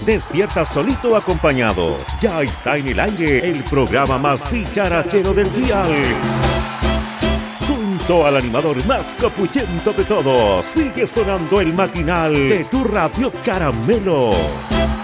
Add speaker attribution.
Speaker 1: despierta solito o acompañado. Ya está en el aire el programa más dicharachero del dial. Junto al animador más capuchento de todos, sigue sonando el matinal de tu Radio Caramelo.